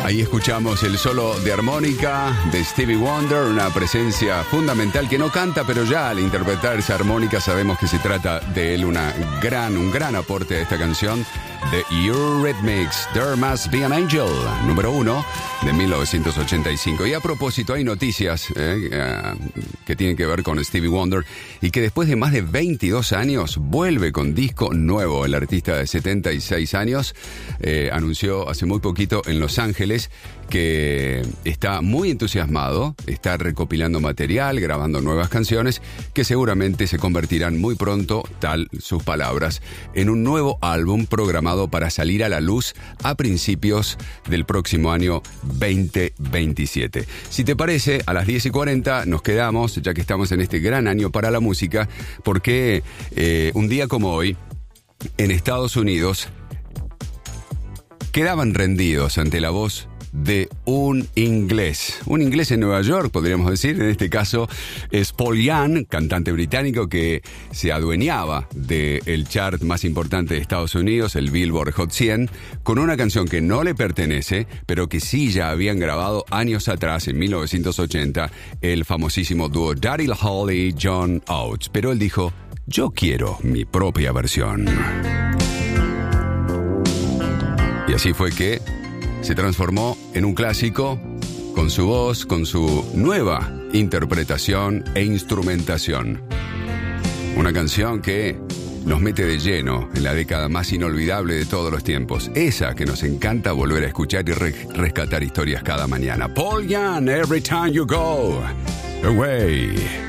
Ahí escuchamos el solo de armónica de Stevie Wonder, una presencia fundamental que no canta, pero ya al interpretar esa armónica sabemos que se trata de él, un gran aporte a esta canción de Eurythmics, There Must Be an Angel, número 1 de 1985. Y a propósito, hay noticias que tienen que ver con Stevie Wonder y que después de más de 22 años vuelve con disco nuevo. El artista de 76 años anunció hace muy poquito en Los Ángeles que está muy entusiasmado, está recopilando material, grabando nuevas canciones que seguramente se convertirán muy pronto, tal sus palabras, en un nuevo álbum programado para salir a la luz a principios del próximo año 2027. Si te parece, a las 10:40 nos quedamos, ya que estamos en este gran año para la música, porque un día como hoy, en Estados Unidos, quedaban rendidos ante la voz de un inglés en Nueva York, podríamos decir. En este caso es Paul Young, cantante británico que se adueñaba del chart más importante de Estados Unidos, el Billboard Hot 100, con una canción que no le pertenece, pero que sí ya habían grabado años atrás, en 1980, el famosísimo dúo Daryl Hall y John Oates. Pero él dijo: yo quiero mi propia versión. Y así fue que se transformó en un clásico con su voz, con su nueva interpretación e instrumentación. Una canción que nos mete de lleno en la década más inolvidable de todos los tiempos. Esa que nos encanta volver a escuchar y rescatar historias cada mañana. Paul Young, Every Time You Go Away.